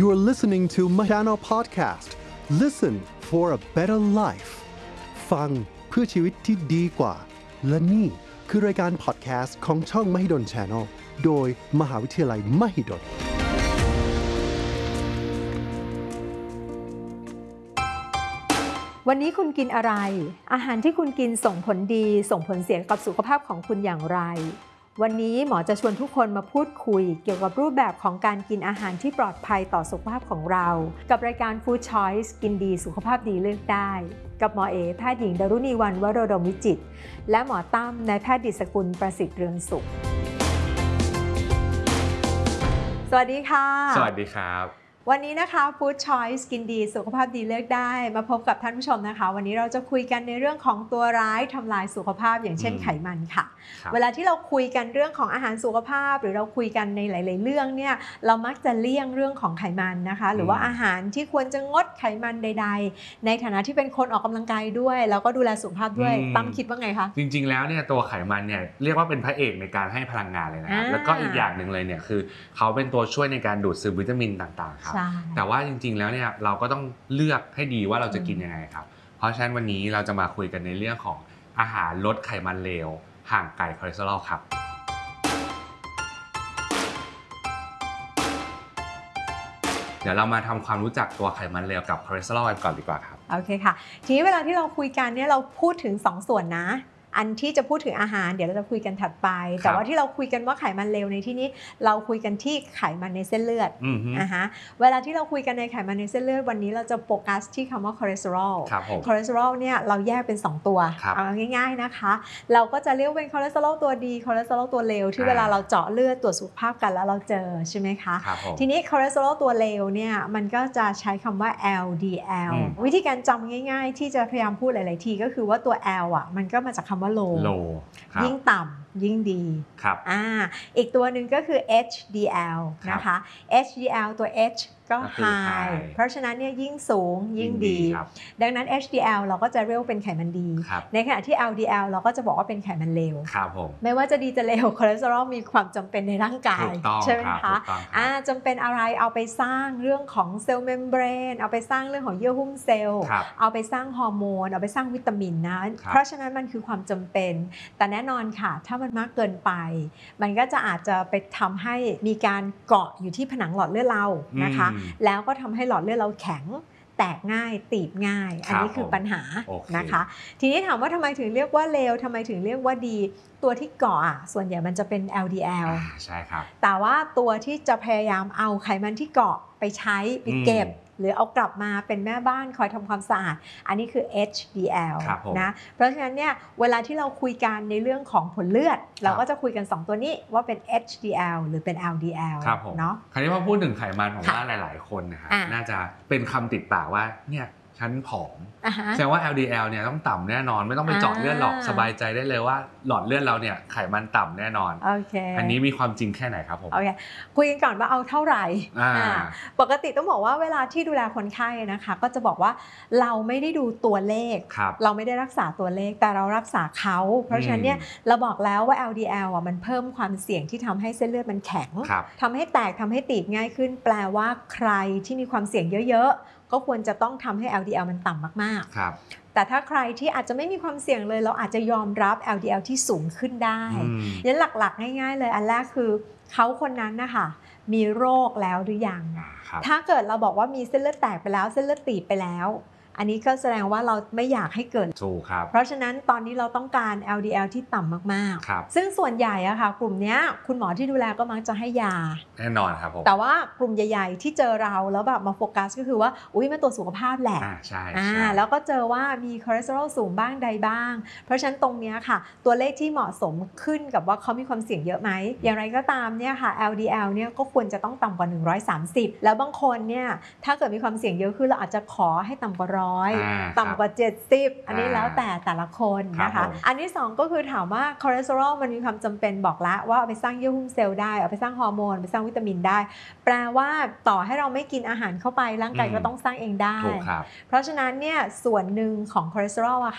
You're listening to Mahano Podcast. Listen for a better life. ฟังเพื่อชีวิตที่ดีกว่าและนี่คือรายการพอดแคสต์ของช่อง Mahidol Channel โดยมหาวิทยาลัย Mahidol วันนี้คุณกินอะไรอาหารที่คุณกินส่งผลดีส่งผลเสียกับสุขภาพของคุณอย่างไรวันนี้หมอจะชวนทุกคนมาพูดคุยเกี่ยวกับรูปแบบของการกินอาหารที่ปลอดภัยต่อสุขภาพของเรากับรายการ Food Choice กินดีสุขภาพดีเลือกได้กับหมอเอแพทย์หญิงดรุณีวรรณวโรดมวิจิตรและหมอตั้มนายแพทย์ดิษกุลประสิทธิ์เรืองสุขสวัสดีค่ะสวัสดีครับวันนี้นะคะ Food Choice กินดีสุขภาพดีเลือกได้มาพบกับท่านผู้ชมนะคะวันนี้เราจะคุยกันในเรื่องของตัวร้ายทำลายสุขภาพอย่างเช่นไขมันค่ะเวลาที่เราคุยกันเรื่องของอาหารสุขภาพหรือเราคุยกันในหลายๆเรื่องเนี่ยเรามักจะเลี่ยงเรื่องของไขมันนะคะหรือว่าอาหารที่ควรจะงดไขมันใดๆในฐานะที่เป็นคนออกกำลังกายด้วยแล้วก็ดูแลสุขภาพด้วยตั้มคิดว่าไงคะจริงๆแล้วเนี่ยตัวไขมันเนี่ยเรียกว่าเป็นพระเอกในการให้พลังงานเลยนะครับแล้วก็อีกอย่างหนึ่งเลยเนี่ยคือเขาเป็นตัวช่วยในการดูดซึมวิตามินต่างๆครับแต่ว่าจริงๆแล้วเนี่ยเราก็ต้องเลือกให้ดีว่าเราจะกินยังไงครับเพราะฉะนั้นวันนี้เราจะมาคุยกันในเรื่องของอาหารลดไขมันเลวห่างไกลคอเลสเตอรอลครับเดี๋ยวเรามาทำความรู้จักตัวไขมันเลวกับคอเลสเตอรอลกันก่อนดีกว่าครับโอเคค่ะทีนี้เวลาที่เราคุยกันเนี่ยเราพูดถึง2ส่วนนะอันที่จะพูดถึงอาหารเดี๋ยวเราจะคุยกันถัดไปแต่ว่าที่เราคุยกันว่าไขมันเลวในที่นี้เราคุยกันที่ไขมันในเส้นเลือดนะคะเวลาที่เราคุยกันในไขมันในเส้นเลือดวันนี้เราจะโฟกัสที่คำว่าคอเลสเตอรอลคอเลสเตอรอลเนี่ยเราแยกเป็น2ตัวเอาง่ายๆนะคะเราก็จะเรียกเป็นคอเลสเตอรอลตัวดีคอเลสเตอรอลตัวเลวที่เวลาเราเจาะเลือดตรวจสุขภาพกันแล้วเราเจอใช่ไหมคะทีนี้คอเลสเตอรอลตัวเลวเนี่ยมันก็จะใช้คำว่า LDL วิธีการจำง่ายๆที่จะพยายามพูดหลายๆทีก็คือว่าตัว L อ่ะมันก็มาจากคำว่า lowยิ่งต่ำยิ่งดีอีกตัวหนึ่งก็คือ HDL นะคะ HDL ตัว H ก็ high เพราะฉะนั้นเนี่ยยิ่งสูงยิ่งดีดังนั้น HDL เราก็จะเรียกเป็นไขมันดีในขณะที่ LDL เราก็จะบอกว่าเป็นไขมันเลวไม่ว่าจะดีจะเลวคอเลสเตอรอลมีความจำเป็นในร่างกายใช่ไหมคะจำเป็นอะไรเอาไปสร้างเรื่องของเซลล์เมมเบรนเอาไปสร้างเรื่องของเยื่อหุ้มเซลล์เอาไปสร้างฮอร์โมนเอาไปสร้างวิตามินนะเพราะฉะนั้นมันคือความจำเป็นแต่แน่นอนค่ะถ้ามันมากเกินไปมันก็จะอาจจะไปทำให้มีการเกาะอยู่ที่ผนังหลอดเลือดเรานะคะแล้วก็ทำให้หลอดเลือดเราแข็งแตกง่ายตีบง่ายอันนี้คือปัญหานะคะทีนี้ถามว่าทำไมถึงเรียกว่าเลวทำไมถึงเรียกว่าดีตัวที่เกาะส่วนใหญ่มันจะเป็น LDL ใช่ครับแต่ว่าตัวที่จะพยายามเอาไขมันที่เกาะไปใช้ไปเก็บหรือเอากลับมาเป็นแม่บ้านคอยทำความสะอาดอันนี้คือ HDL นะเพราะฉะนั้นเนี่ยเวลาที่เราคุยกันในเรื่องของผลเลือดเราก็จะคุยกัน2ตัวนี้ว่าเป็น HDL หรือเป็น LDL เนาะคราวนี้พอพูดถึงไขมันผมว่าหลายๆคนนะฮะน่าจะเป็นคำติดปากว่าเนี่ยฉันผอมแสดงว่า LDL เนี่ยต้องต่ำแน่นอนไม่ต้องไปเจาะเลือดหรอกสบายใจได้เลยว่าหลอดเลือดเราเนี่ยไขมันต่ำแน่นอนอันนี้มีความจริงแค่ไหนครับผมคุยกันก่อนว่าเอาเท่าไหร่ปกติต้องบอกว่าเวลาที่ดูแลคนไข้นะคะก็จะบอกว่าเราไม่ได้ดูตัวเลขเราไม่ได้รักษาตัวเลขแต่เรารักษาเขาเพราะฉะนั้นเนี่ยเราบอกแล้วว่า LDL มันเพิ่มความเสี่ยงที่ทำให้เส้นเลือดมันแข็งทำให้แตกทำให้ตีบง่ายขึ้นแปลว่าใครที่มีความเสี่ยงเยอะก็ควรจะต้องทำให้ LDL มันต่ำมากๆแต่ถ้าใครที่อาจจะไม่มีความเสี่ยงเลยเราอาจจะยอมรับ LDL ที่สูงขึ้นได้ยันหลักๆง่ายๆเลยอันแรกคือเขาคนนั้นนะคะมีโรคแล้วหรือยังถ้าเกิดเราบอกว่ามีเส้นเลือดแตกไปแล้วเส้นเลือดตีบไปแล้วอันนี้ก็แสดงว่าเราไม่อยากให้เกิดถูกครับเพราะฉะนั้นตอนนี้เราต้องการ LDL ที่ต่ำมากๆซึ่งส่วนใหญ่อะค่ะกลุ่มนี้คุณหมอที่ดูแลก็มักจะให้ยาแน่นอนครับผมแต่ว่ากลุ่มใหญ่ๆที่เจอเราแล้วแบบมาโฟกัสก็คือว่าอุ๊ยมาตรวจสุขภาพแหละใช่แล้วก็เจอว่ามีคอเลสเตอรอลสูงบ้างใดบ้างเพราะฉะนั้นตรงนี้ค่ะตัวเลขที่เหมาะสมขึ้นกับว่าเขามีความเสี่ยงเยอะไหมอย่างไรก็ตามเนี่ยค่ะ LDL เนี่ยก็ควรจะต้องต่ำกว่า130แล้วบางคนเนี่ยถ้าเกิดมีความเสี่ยงเยอะขึ้นเราอาจจะขอให้ต่ำกว่า100ต่ำกว่า70อันนี้แล้วแต่ละคนนะคะอันที่2ก็คือถามว่าคอเลสเตอรอลมันมีความจำเป็นบอกแล้วว่าเอาไปสร้างเยื่อหุ้มเซลล์ได้เอาไปสร้างฮอร์โมนไปสร้างวิตามินได้แปลว่าต่อให้เราไม่กินอาหารเข้าไปร่างกายก็ต้องสร้างเองได้เพราะฉะนั้นเนี่ยส่วนหนึ่งของคอเลสเตอรอลอะค่ะ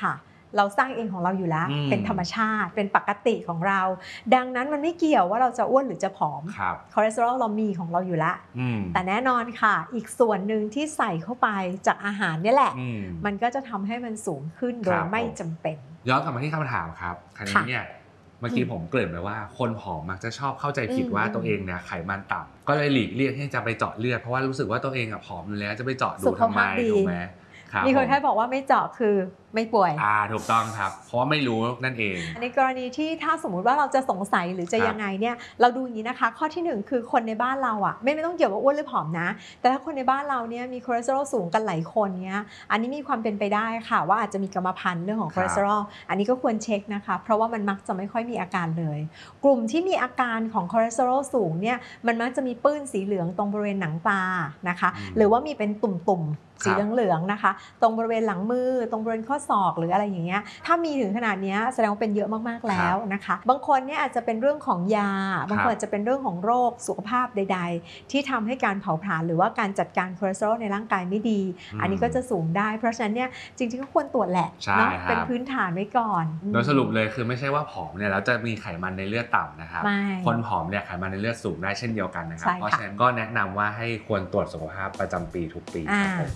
เราสร้างเองของเราอยู่แล้วเป็นธรรมชาติเป็นปกติของเราดังนั้นมันไม่เกี่ยวว่าเราจะอ้วนหรือจะผอมคอเลสเตอรอลเรามีของเราอยู่แล้วแต่แน่นอนค่ะอีกส่วนหนึ่งที่ใส่เข้าไปจากอาหารนี่แหละมันก็จะทำให้มันสูงขึ้นโดยไม่จำเป็นย้อนกลับมาที่คำถามครับคราวนี้เนี่ยเมื่อกี้ผมเกริ่นไปว่าคนผอมมักจะชอบเข้าใจผิดว่าตัวเองเนี่ยไขมันต่ำก็เลยหลีกเลี่ยงที่จะไปเจาะเลือดเพราะว่ารู้สึกว่าตัวเองผอมอยู่แล้วจะไปเจาะดูทำไมถูกไหมมีคนแค่บอกว่าไม่เจาะคือไม่ป่วยถูกต้องครับเพราะว่าไม่รู้นั่นเองในกรณีที่ถ้าสมมุติว่าเราจะสงสัยหรือจะยังไงเนี่ยเราดูอย่างนี้นะคะข้อที่1คือคนในบ้านเราไม่ต้องเกี่ยวกับอ้วนหรือผอมนะแต่ถ้าคนในบ้านเราเนี่ยมีคอเลสเตอรอลสูงกันหลายคนเนี่ยอันนี้มีความเป็นไปได้ค่ะว่าอาจจะมีกรรมพันธุ์เรื่องของคอเลสเตอรอลอันนี้ก็ควรเช็คนะคะเพราะว่ามันมักจะไม่ค่อยมีอาการเลยกลุ่มที่มีอาการของคอเลสเตอรอลสูงเนี่ยมันมักจะมีปื้นสีเหลืองตรงบริเวณหนังตานะคะหรือว่ามีเป็นตุ่มสีเหลืองๆนะคะตรงบริเวณหลังมือตรงบริเวณข้อศอกหรืออะไรอย่างเงี้ยถ้ามีถึงขนาดนี้แสดงว่าเป็นเยอะมากๆแล้วนะคะบางคนเนี่ยอาจจะเป็นเรื่องของยาบางคนอาจจะเป็นเรื่องของโรคสุขภาพใดๆที่ทำให้การเผาผลาญหรือว่าการจัดการคอเลสเตอรอลในร่างกายไม่ดีอันนี้ก็จะสูงได้เพราะฉะนั้นเนี่ยจริงๆก็ควรตรวจแหละเนาะเป็นพื้นฐานไว้ก่อนโดยสรุปเลยคือไม่ใช่ว่าผอมเนี่ยแล้วจะมีไขมันในเลือดต่ำนะครับคนผอมเนี่ยไขมันในเลือดสูงได้เช่นเดียวกันนะครับเพราะฉะนั้นก็แนะนำว่าให้ควรตรวจสุขภาพประจำปีทุกปีครับ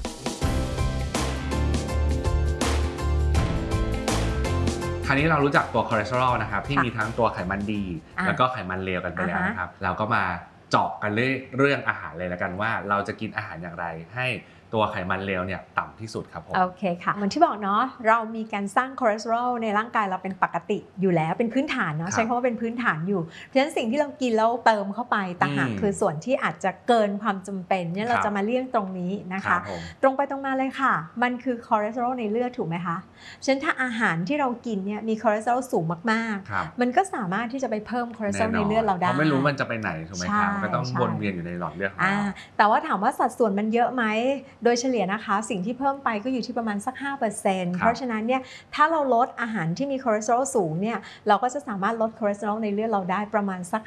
คราวนี้เรารู้จักตัวคอเลสเตอรอลนะครับที่มีทั้งตัวไขมันดีแล้วก็ไขมันเลวกันไปแล้วนะครับเราก็มาเจาะกันเรื่องอาหารเลยแล้วกันว่าเราจะกินอาหารอย่างไรให้ตัวไขมันเลวเนี่ยต่ำที่สุดครับผมโอเคค่ะเหมือนที่บอกเนาะเรามีการสร้างคอเลสเตอรอลในร่างกายเราเป็นปกติอยู่แล้วเป็นพื้นฐานเนาะใช้คำว่าเป็นพื้นฐานอยู่เพราะฉะนั้นสิ่งที่เรากินแล้วเติมเข้าไปต่างหากคือส่วนที่อาจจะเกินความจำเป็นเนี่ยเราจะมาเลี่ยงตรงนี้นะคะตรงไปตรงมาเลยค่ะมันคือคอเลสเตอรอลในเลือดถูกไหมคะฉะนั้นถ้าอาหารที่เรากินเนี่ยมีคอเลสเตอรอลสูงมากๆมันก็สามารถที่จะไปเพิ่มคอเลสเตอรอลในเลือดเราได้เพราะไม่รู้มันจะไปไหนถูกไหมครับก็ต้องวนเวียนอยู่ในหลอดเลือดของเราแต่ว่าถามว่าสัดส่วนมันเยอะไหมโดยเฉลี่ยนะคะสิ่งที่เพิ่มไปก็อยู่ที่ประมาณสัก 5% เพราะฉะนั้นเนี่ยถ้าเราลดอาหารที่มีคอเลสเตอรอลสูงเนี่ยเราก็จะสามารถลดคอเลสเตอรอลในเลือดเราได้ประมาณสัก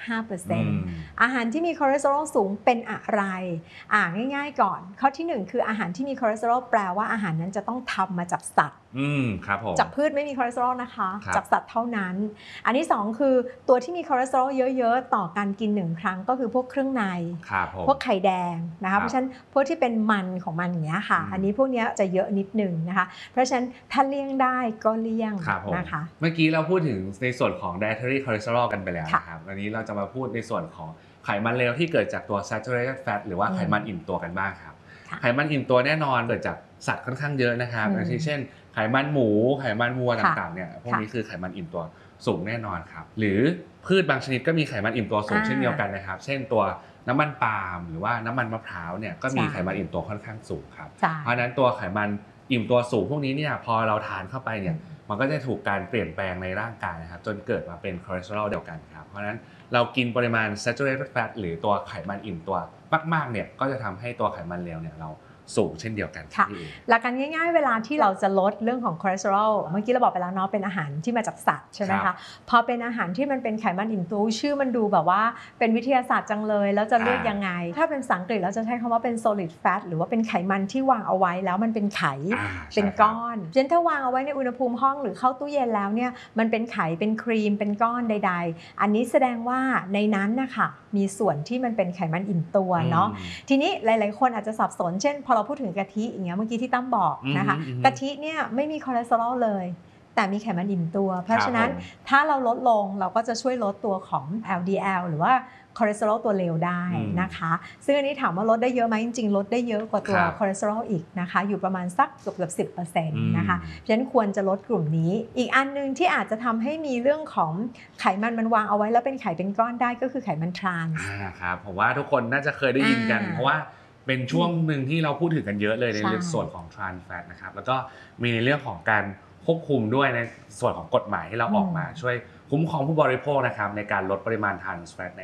5% อาหารที่มีคอเลสเตอรอลสูงเป็นอะไรง่ายๆก่อนข้อที่1คืออาหารที่มีคอเลสเตอรอลแปลว่าอาหารนั้นจะต้องทำมาจากสัตว์ครับผมจากพืชไม่มีคอเลสเตอรอลนะคะจากสัตว์เท่านั้นอันที่2คือตัวที่มีคอเลสเตอรอลเยอะๆต่อการกิน1ครั้งก็คือพวกเครื่องในพวกไข่แดงนะคะเพราะฉะนั้นพวกที่เป็นมันของมันอย่างเงี้ยค่ะอันนี้พวกนี้จะเยอะนิดนึงนะคะเพราะฉะนั้นถ้าเลี่ยงได้ก็เลี่ยงนะคะเมื่อกี้เราพูดถึงในส่วนของ dietary cholesterol กันไปแล้วนะครับวันนี้เราจะมาพูดในส่วนของไขมันเลวที่เกิดจากตัว saturated fat หรือว่าไขมันอิ่มตัวกันบ้างครับไขมันอิ่มตัวแน่นอนเกิดจากสัตว์ค่อนข้างเยอะนะครับอย่างเช่นไขมันหมูไขมันวัวต่างๆเนี่ยพวกนี้คือไขมันอิ่มตัวสูงแน่นอนครับหรือพืชบางชนิดก็มีไขมันอิ่มตัวสูงเช่นเดียวกันนะครับเช่นตัวน้ำมันปาล์มหรือว่าน้ำมันมะพร้าวเนี่ยก็มีไขมันอิ่มตัวค่อนข้างสูงครับเพราะฉะนั้นตัวไขมันอิ่มตัวสูงพวกนี้เนี่ยพอเราทานเข้าไปเนี่ยมันก็จะถูกการเปลี่ยนแปลงในร่างกายนะครับจนเกิดมาเป็นคอเลสเตอรอลเดียวกันครับเพราะฉะนั้นเรากินปริมาณ saturated fat หรือตัวไขมันอิ่มตัวมากๆเนี่ยก็จะทำให้ตัวไขมันเลวเนี่ยเราสูงเช่นเดียวกันค่ะหลักการง่ายๆเวลาที่เราจะลดเรื่องของคอเลสเตอรอลเมื่อกี้เราบอกไปแล้วเนาะเป็นอาหารที่มาจากสัตว์ใช่ไหมคะพอเป็นอาหารที่มันเป็นไขมันอิ่มตัวชื่อมันดูแบบว่าเป็นวิทยาศาสตร์จังเลยแล้วจะเลือกยังไงถ้าเป็นภาษาอังกฤษเราจะใช้คำว่าเป็น solid fat หรือว่าเป็นไขมันที่วางเอาไว้แล้วมันเป็นไขเป็นก้อนฉะนั้นถ้าวางเอาไว้ในอุณหภูมิห้องหรือเข้าตู้เย็นแล้วเนี่ยมันเป็นไขเป็นครีมเป็นก้อนใดๆอันนี้แสดงว่าในนั้นนะคะมีส่วนที่มันเป็นไขมันอิ่มตัวเนาะทีนี้หลายๆคนอาจจะสับสนเช่นพอเราพูดถึงกะทิอย่างเงี้ยเมื่อกี้ที่ตั้มบอกนะคะกะทิเนี่ยไม่มีคอเลสเตอรอลเลยแต่มีไขมันอิ่มตัวเพราะฉะนั้นถ้าเราลดลงเราก็จะช่วยลดตัวของ LDL หรือว่าคอเลสเตอรอลตัวเลวได้นะคะซึ่งอันนี้ถามว่าลดได้เยอะไหมจริงๆลดได้เยอะกว่าตัวคอเลสเตอรอลอีกนะคะอยู่ประมาณสักเกือบ 10% นะคะฉะนั้นควรจะลดกลุ่มนี้อีกอันนึงที่อาจจะทำให้มีเรื่องของไขมันวางเอาไว้แล้วเป็นไขเป็นก้อนได้ก็คือไขมันทรานส์ครับผมว่าทุกคนน่าจะเคยได้ยินกันเพราะว่าเป็นช่วงหนึ่งที่เราพูดถึงกันเยอะเลยในเรื่องส่วนของ trans fat นะครับแล้วก็มีในเรื่องของการควบคุมด้วยในส่วนของกฎหมายที่เราออกมาช่วยคุ้มครองผู้บริโภคนะครับในการลดปริมาณ trans fat ในอาหาร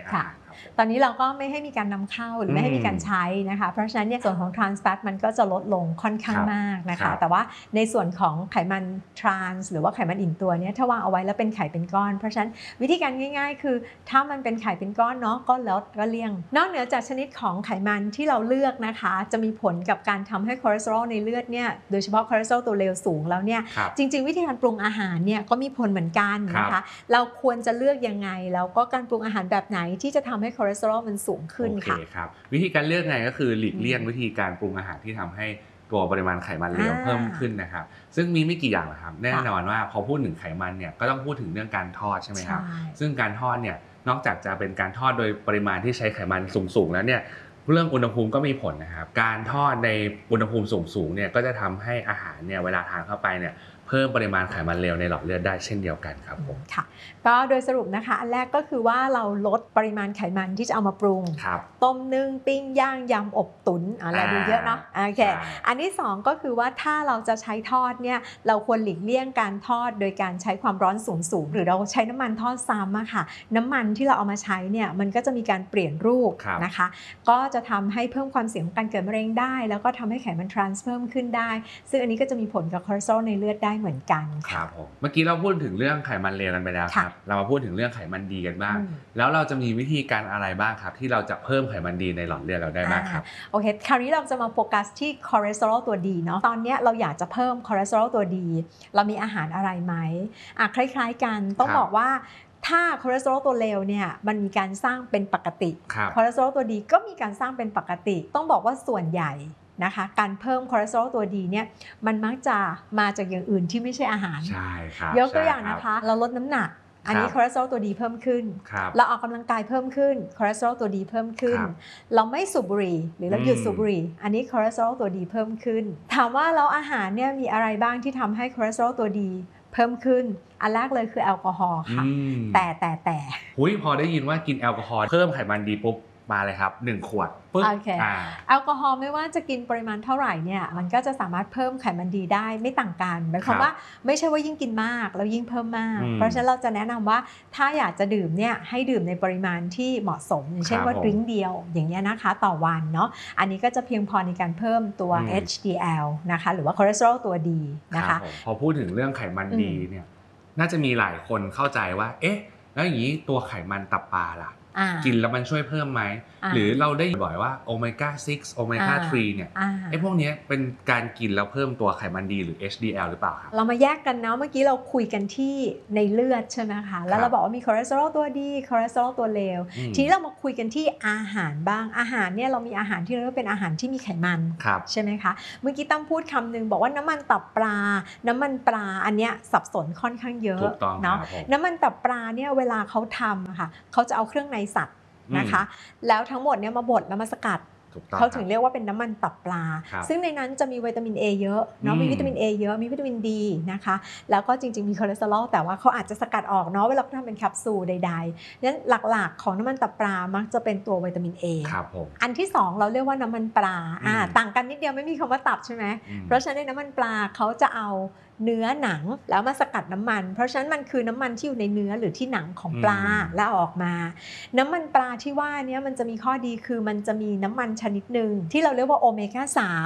ตอนนี้เราก็ไม่ให้มีการนำเข้าหรือไม่ให้มีการใช้นะคะเพราะฉะนั้นเนี่ยส่วนของ trans fat มันก็จะลดลงค่อนข้างมากนะคะแต่ว่าในส่วนของไขมัน trans หรือว่าไขมันอิ่มตัวเนี่ยถ้าวางเอาไว้แล้วเป็นไขเป็นก้อนเพราะฉะนั้นวิธีการง่ายๆคือถ้ามันเป็นไขเป็นก้อนเนาะก็ลดก็เลี่ยงนอกเหนือจากชนิดของไขมันที่เราเลือกนะคะจะมีผลกับการทำให้คอเลสเตอรอลในเลือดเนี่ยโดยเฉพาะคอเลสเตอรอลตัวเลวสูงแล้วเนี่ยจริงๆวิธีการปรุงอาหารเนี่ยก็มีผลเหมือนกันนะคะเราควรจะเลือกยังไงแล้วก็การปรุงอาหารแบบไหนที่จะทำให้คอเลสเตอรอลมันสูงขึ้นค่ะครับวิธีการเลือกไงก็คือหลีกเลี่ยงวิธีการปรุงอาหารที่ทำให้ตัวปริมาณไขมันเลวเพิ่มขึ้นนะครับซึ่งมีไม่กี่อย่างหรอกครับแน่นอนว่าพอพูดถึงไขมันเนี่ยก็ต้องพูดถึงเรื่องการทอดใช่ไหมครับซึ่งการทอดเนี่ยนอกจากจะเป็นการทอดโดยปริมาณที่ใช้ไขมันสูงๆแล้วเนี่ยเรื่องอุณหภูมิก็มีผลนะครับการทอดในอุณหภูมิสูงๆเนี่ยก็จะทำให้อาหารเนี่ยเวลาทานเข้าไปเนี่ยเพิ่มปริมาณไขมันเลวในหลอดเลือดได้เช่นเดียวกันครับผมค่ะก็โดยสรุปนะคะอันแรกก็คือว่าเราลดปริมาณไขมันที่จะเอามาปรุงต้มนึ่งปิ้งย่างยำอบตุ๋นอะไรดูเยอะเนาะโอเคอันที่2ก็คือว่าถ้าเราจะใช้ทอดเนี่ยเราควรหลีกเลี่ยงการทอดโดยการใช้ความร้อนสูงหรือเราใช้น้ำมันทอดซ้ำอะค่ะน้ำมันที่เราเอามาใช้เนี่ยมันก็จะมีการเปลี่ยนรูปนะคะก็จะทำให้เพิ่มความเสี่ยงของการเกิดมะเร็งได้แล้วก็ทำให้ไขมันทรานส์เพิ่มขึ้นได้ซึ่งอันนี้ก็จะมีผลกับคอเลสเตอรอลในเลือดได้เหมือนกันครับผมเมื่อกี้เราพูดถึงเรื่องไขมันเลวกันไปแล้วครับเรามาพูดถึงเรื่องไขมันดีกันบ้างแล้วเราจะมีวิธีการอะไรบ้างครับที่เราจะเพิ่มไขมันดีในหลอดเลือดเราได้บ้างครับโอเคคราวนี้เราจะมาโฟกัสที่คอเลสเตอรอลตัวดีเนาะตอนนี้เราอยากจะเพิ่มคอเลสเตอรอลตัวดีเรามีอาหารอะไรไหมคล้ายๆกันต้องบอกว่าถ้าคอเลสเตอรอลตัวเลวเนี่ยมันมีการสร้างเป็นปกติคอเลสเตอรอลตัวดีก็มีการสร้างเป็นปกติต้องบอกว่าส่วนใหญ่นะคะการเพิ่มคอเลสเตอรอลตัวดีเนี่ยมันมักจะมาจากอย่างอื่นที่ไม่ใช่อาหารใช่ครับยกตัวอย่างนะคะเราลดน้ำหนักอันนี้คอเลสเตอรอลตัวดีเพิ่มขึ้นเราออกกำลังกายเพิ่มขึ้นคอเลสเตอรอลตัวดีเพิ่มขึ้นเราไม่สูบบุหรี่หรือเราหยุดสูบบุหรี่อันนี้คอเลสเตอรอลตัวดีเพิ่มขึ้นถามว่าแล้วอาหารเนี่ยมีอะไรบ้างที่ทำให้คอเลสเตอรอลตัวดีเพิ่มขึ้นอันแรกเลยคือแอลกอฮอล์ค่ะแต่พอได้ยินว่ากินแอลกอฮอล์เพิ่มไขมันดีปุ๊บมาเลยครับ1ขวดปึ๊บแอลกอฮอล์ไม่ว่าจะกินปริมาณเท่าไหร่เนี่ยมันก็จะสามารถเพิ่มไขมันดีได้ไม่ต่างกันหมายความว่าไม่ใช่ว่ายิ่งกินมากแล้วยิ่งเพิ่มมากเพราะฉะนั้นเราจะแนะนำว่าถ้าอยากจะดื่มเนี่ยให้ดื่มในปริมาณที่เหมาะสมอย่างเช่นว่าดริงก์เดียวอย่างเงี้ยนะคะต่อวันเนาะอันนี้ก็จะเพียงพอในการเพิ่มตัว HDL นะคะหรือว่าคอเลสเตอรอลตัวดีนะคะพอพูดถึงเรื่องไขมันดีเนี่ยน่าจะมีหลายคนเข้าใจว่าเอ๊ะแล้วอย่างนี้ตัวไขมันตับปลาล่ะกินแล้วมันช่วยเพิ่มไหมหรือเราได้บ่อยว่าโอเมก้า6โอเมก้า3เนี่ยไอ้พวกนี้เป็นการกินแล้วเพิ่มตัวไขมันดีหรือ HDL หรือเปล่าครับเรามาแยกกันนะเมื่อกี้เราคุยกันที่ในเลือดใช่ไหมคะแล้วเราบอกว่ามีคอเลสเตอรอลตัวดีคอเลสเตอรอลตัวเลวทีนี้เรามาคุยกันที่อาหารบ้างอาหารเนี่ยเรามีอาหารที่เรียกว่าเป็นอาหารที่มีไขมันใช่ไหมคะเมื่อกี้ตั้มพูดคำนึงบอกว่าน้ำมันตับปลาน้ำมันปลาอันเนี้ยสับสนค่อนข้างเยอะเนาะน้ำมันตับปลาเนี่ยเวลาเขาทำอะค่ะเขาจะเอาเครื่องในสัตว์นะคะแล้วทั้งหมดเนี่ยมาบดแล้วมาสกัดเขาถึงเรียกว่าเป็นน้ำมันตับปลาซึ่งในนั้นจะมีวิตามิน A เยอะเนาะมีวิตามิน A เยอะมีวิตามิน D นะคะแล้วก็จริงๆมีคอเลสเตอรอลแต่ว่าเขาอาจจะสกัดออกเนาะเวลาเขาทำเป็นแคปซูลใดๆนั้นหลักๆของน้ำมันตับปลามักจะเป็นตัววิตามิน A อันที่2เราเรียกว่าน้ำมันปลาต่างกันนิดเดียวไม่มีคำว่าตับใช่ไหมเพราะฉะนั้นในน้ำมันปลาเขาจะเอาเนื้อหนังแล้วมาสกัดน้ำมันเพราะฉะนั้นมันคือน้ำมันที่อยู่ในเนื้อหรือที่หนังของปลาแล้วออกมาน้ำมันปลาที่ว่านี้มันจะมีข้อดีคือมันจะมีน้ำมันชนิดหนึ่งที่เราเรียกว่าโอเมก้า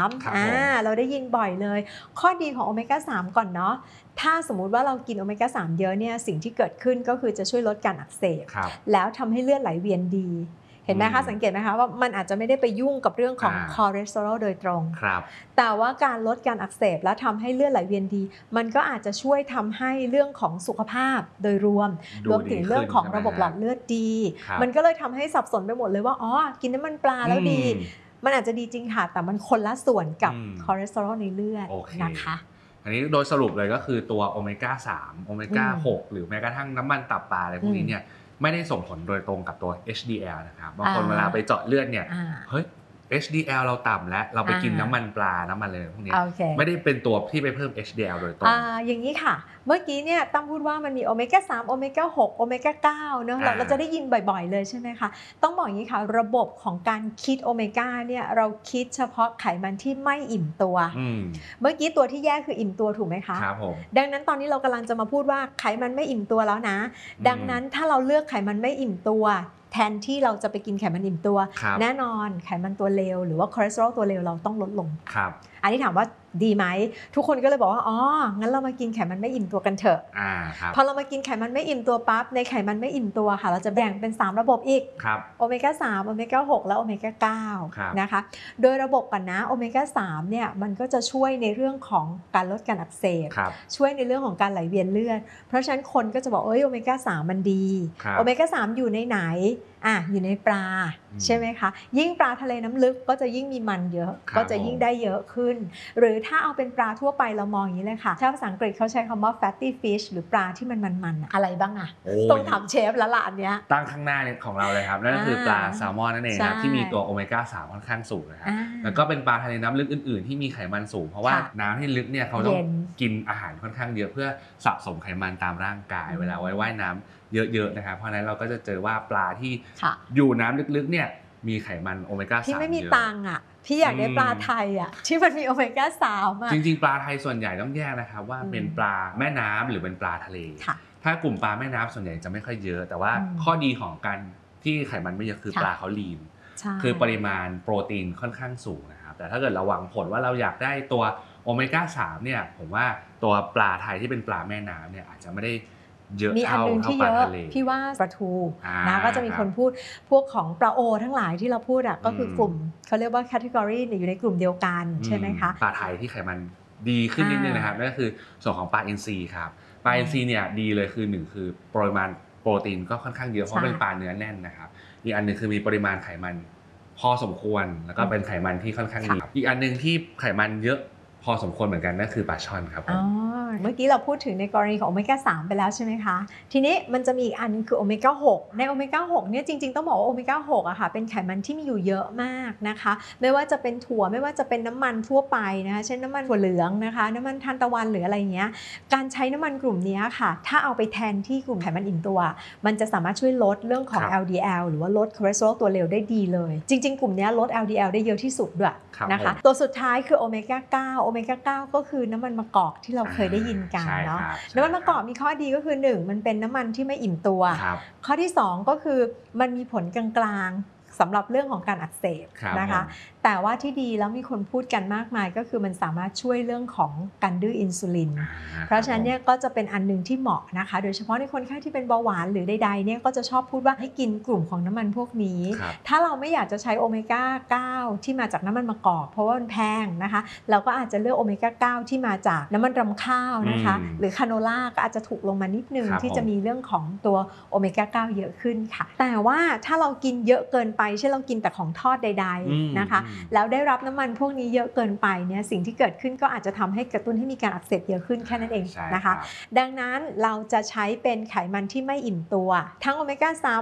3เราได้ยินบ่อยเลยข้อดีของโอเมก้า3ก่อนเนาะถ้าสมมุติว่าเรากินโอเมก้า3เยอะเนี่ยสิ่งที่เกิดขึ้นก็คือจะช่วยลดการอักเสบแล้วทำให้เลือดไหลเวียนดีเห็นไหมคะสังเกตไหมคะว่ามันอาจจะไม่ได้ไปยุ่งกับเรื่องของคอเลสเตอรอลโดยตรงแต่ว่าการลดการอักเสบและทำให้เลือดไหลเวียนดีมันก็อาจจะช่วยทำให้เรื่องของสุขภาพโดยรวมถึงเรื่องของระบบหลอดเลือดดีมันก็เลยทำให้สับสนไปหมดเลยว่าอ๋อกินน้ำมันปลาแล้วดีมันอาจจะดีจริงค่ะแต่มันคนละส่วนกับคอเลสเตอรอลในเลือดนะคะอันนี้โดยสรุปเลยก็คือตัวโอเมก้า3โอเมก้า6หรือแม้กระทั่งน้ำมันตับปลาอะไรพวกนี้เนี่ยไม่ได้ส่งผลโดยตรงกับตัว HDL นะครับบางคนเวลาไปเจาะเลือดเนี่ยเฮ้ย HDL เราต่ำแล้วเราไปกินน้ำมันปลาน้ำมันเลยพวกนี้ไม่ได้เป็นตัวที่ไปเพิ่ม HDL โดยตรงอย่างนี้ค่ะเมื่อกี้เนี่ยตั้มพูดว่ามันมีโอเมก้า3โอเมก้า6โอเมก้า9เนอะเราจะได้ยินบ่อยๆเลยใช่ไหมคะต้องบอกอย่างนี้ค่ะระบบของการคิดโอเมก้าเนี่ยเราคิดเฉพาะไขมันที่ไม่อิ่มตัวเมื่อกี้ตัวที่แย่คืออิ่มตัวถูกไหมคะครับผมดังนั้นตอนนี้เรากำลังจะมาพูดว่าไขมันไม่อิ่มตัวแล้วนะดังนั้นถ้าเราเลือกไขมันไม่อิ่มตัวแทนที่เราจะไปกินไขมันอิ่มตัวแน่นอนไขมันตัวเลวหรือว่าคอเลสเตอรอลตัวเลวเราต้องลดลงอันนี้ถามว่าดีไหมทุกคนก็เลยบอกว่าอ๋องั้นเรามากินไขมันไม่อิ่มตัวกันเถอะพอเรามากินไขมันไม่อิ่มตัวปั๊บในไขมันไม่อิ่มตัวค่ะเราจะแบ่งเป็น3ระบบอีกโอเมก้า3โอเมก้า6และโอเมก้า9นะคะโดยระบบก่อนนะโอเมก้า3เนี่ยมันก็จะช่วยในเรื่องของการลดการอักเสบช่วยในเรื่องของการไหลเวียนเลือดเพราะฉะนั้นคนก็จะบอกโอเมก้า3มันดีโอเมก้า3อยู่ในไหนอยู่ในปลาใช่ไหมคะยิ่งปลาทะเลน้ำลึกก็จะยิ่งมีมันเยอะก็จะยิ่งได้เยอะขึ้นหรือถ้าเอาเป็นปลาทั่วไปเรามองอย่างนี้เลยค่ะถ้าภาษาอังกฤษเขาใช้คำว่า fatty fish หรือปลาที่มันอะไรบ้างต้องถามเชฟแล้วล่ะอันเนี้ยตั้งข้างหน้าของเราเลยครับนั่นก็คือปลาแซลมอนนั่นเองครับที่มีตัวโอเมก้า3ค่อนข้างสูงนะครับแล้วก็เป็นปลาทะเลน้ำลึกอื่นๆที่มีไขมันสูงเพราะว่าน้ำที่ลึกเนี่ยเขาต้องกินอาหารค่อนข้างเยอะเพื่อสะสมไขมันตามร่างกายเวลาว่ายน้ำเยอะๆนะครับเพราะนั้นเราก็จะเจอว่าปลาที่อยู่น้ำลึกๆเนี่ยมีไขมันโอเมก้า3เยอะพี่ไม่มีตังค์พี่อยากได้ปลาไทยที่มันมีโอเมก้า3 จริงๆปลาไทยส่วนใหญ่ต้องแยกนะครับว่าเป็นปลาแม่น้ำหรือเป็นปลาทะเลถ้ากลุ่มปลาแม่น้ำส่วนใหญ่จะไม่ค่อยเยอะแต่ว่าข้อดีของการที่ไขมันไม่เยอะคือปลาเขาลีนคือปริมาณโปรตีนค่อนข้างสูงนะครับแต่ถ้าเกิดเราหวังผลว่าเราอยากได้ตัวโอเมก้า3เนี่ยผมว่าตัวปลาไทยที่เป็นปลาแม่น้ำเนี่ยอาจจะไม่ได้เยอะเท่าปลาทะเลพี่ว่าปลาทูนะก็จะมีคนพูดพวกของปลาโอทั้งหลายที่เราพูดก็คือกลุ่มเขาเรียกว่าแคตตากรีอยู่ในกลุ่มเดียวกันใช่ไหมคะปลาไทยที่ไขมันดีขึ้นนิดนึงนะครับนั่นก็คือส่วนของปลาอินทรีครับปลาอินทรีเนี่ยดีเลยคือ1คือปริมาณโปรตีนก็ค่อนข้างเยอะเพราะเป็นปลาเนื้อแน่นนะครับอีกอันนึงคือมีปริมาณไขมันพอสมควรแล้วก็เป็นไขมันที่ค่อนข้างดีอีกอันนึงที่ไขมันเยอะพอสมควรเหมือนกันนั่นคือปลาช่อนครับเมื่อกี้เราพูดถึงในกรณีของโอเมก้า3ไปแล้วใช่ไหมคะทีนี้มันจะมีอีกอันคือโอเมก้า6ในโอเมก้า6เนี่ยจริงๆต้องบอกว่าโอเมก้า6อะค่ะเป็นไขมันที่มีอยู่เยอะมากนะคะไม่ว่าจะเป็นถั่วไม่ว่าจะเป็นน้ำมันทั่วไปนะคะเช่นน้ำมันถั่วเหลืองนะคะน้ำมันทานตะวันหรืออะไรเงี้ยการใช้น้ำมันกลุ่มนี้ค่ะถ้าเอาไปแทนที่กลุ่มไขมันอิ่มตัวมันจะสามารถช่วยลดเรื่องของ LDL หรือว่าลดคอเลสเตอรอลตัวเลวได้ดีเลยจริงๆกลุ่มนี้ลด LDL ได้เยอะที่สุดด้วยนะคะตัวสุดท้ายคือโอเมก้า9โอเมก้า9ก็คือน้ำมันมะกอกที่เราเคยได้ยินกันเนาะน้ำมันมะกอกมีข้อดีก็คือ1มันเป็นน้ำมันที่ไม่อิ่มตัวข้อที่2ก็คือมันมีผลกลางๆสำหรับเรื่องของการอักเสบนะคะแต่ว่าที่ดีแล้วมีคนพูดกันมากมายก็คือมันสามารถช่วยเรื่องของการดื้ออินซูลินเพราะฉะนั้นเนี่ยก็จะเป็นอันนึงที่เหมาะนะคะโดยเฉพาะในคนไข้ที่เป็นเบาหวานหรือใดๆเนี่ยก็จะชอบพูดว่าให้กินกลุ่มของน้ำมันพวกนี้ถ้าเราไม่อยากจะใช้โอเมก้า9ที่มาจากน้ำมันมะกอกเพราะว่ามันแพงนะคะเราก็อาจจะเลือกโอเมก้า9ที่มาจากน้ำมันรำข้าวนะคะหรือคาโนล่าก็อาจจะถูกลงมานิดนึงที่จะมีเรื่องของตัวโอเมก้า9เยอะขึ้นค่ะแต่ว่าถ้าเรากินเยอะเกินไปเช่นเรากินแต่ของทอดใดๆนะคะแล้วได้รับน้ำมันพวกนี้เยอะเกินไปเนี่ยสิ่งที่เกิดขึ้นก็อาจจะทำให้กระตุ้นให้มีการอักเสบเยอะขึ้นแค่นั้นเองนะคะดังนั้นเราจะใช้เป็นไขมันที่ไม่อิ่มตัวทั้งโอเมก้า3